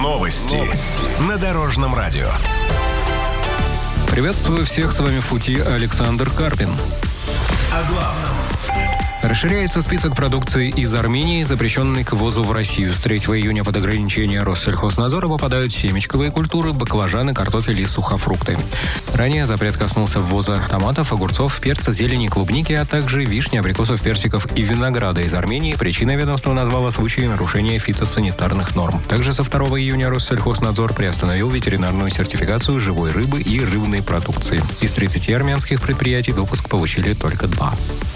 Новости на Дорожном радио. Приветствую всех, с вами в пути Александр Карпин. О главном. Расширяется список продукции из Армении, запрещенной к ввозу в Россию. С 3 июня под ограничение Россельхознадзора попадают семечковые культуры, баклажаны, картофель и сухофрукты. Ранее запрет коснулся ввоза томатов, огурцов, перца, зелени, клубники, а также вишни, абрикосов, персиков и винограда из Армении. Причиной ведомство назвало случаи нарушения фитосанитарных норм. Также со 2 июня Россельхознадзор приостановил ветеринарную сертификацию живой рыбы и рыбной продукции. Из 30 армянских предприятий допуск получили только 2.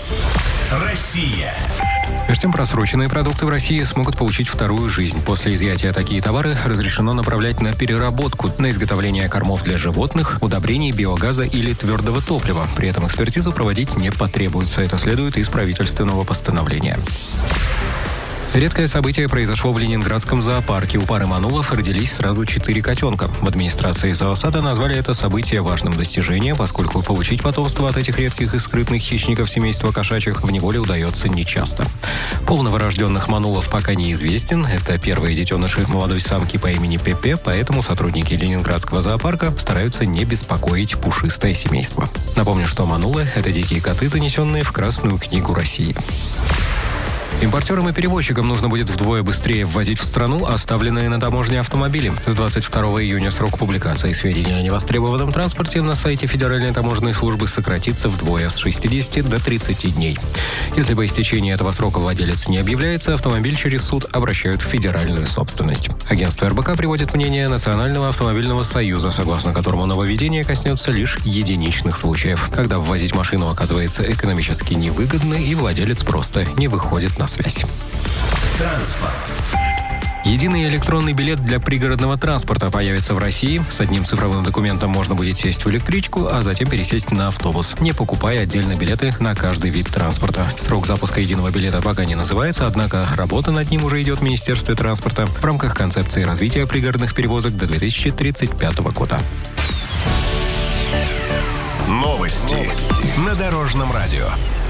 Россия. Между тем, просроченные продукты в России смогут получить вторую жизнь. После изъятия такие товары разрешено направлять на переработку, на изготовление кормов для животных, удобрений, биогаза или твердого топлива. При этом экспертизу проводить не потребуется. Это следует из правительственного постановления. Редкое событие произошло в Ленинградском зоопарке. У пары манулов родились сразу 4 котенка. В администрации зоосада назвали это событие важным достижением, поскольку получить потомство от этих редких и скрытных хищников семейства кошачьих в неволе удается нечасто. Пол новорожденных манулов пока неизвестен. Это первые детеныши молодой самки по имени Пепе, поэтому сотрудники Ленинградского зоопарка стараются не беспокоить пушистое семейство. Напомню, что манулы – это дикие коты, занесенные в Красную книгу России. Импортерам и перевозчикам нужно будет вдвое быстрее ввозить в страну оставленные на таможне автомобили. С 22 июня срок публикации сведений о невостребованном транспорте на сайте Федеральной таможенной службы сократится вдвое с 60 до 30 дней. Если по истечении этого срока владелец не объявляется, автомобиль через суд обращают в федеральную собственность. Агентство РБК приводит мнение Национального автомобильного союза, согласно которому нововведение коснется лишь единичных случаев, когда ввозить машину оказывается экономически невыгодно и владелец просто не выходит на связь. Транспорт. Единый электронный билет для пригородного транспорта появится в России. С одним цифровым документом можно будет сесть в электричку, а затем пересесть на автобус, не покупая отдельно билеты на каждый вид транспорта. Срок запуска единого билета пока не называется, однако работа над ним уже идет в Министерстве транспорта в рамках концепции развития пригородных перевозок до 2035 года. Новости на Дорожном радио.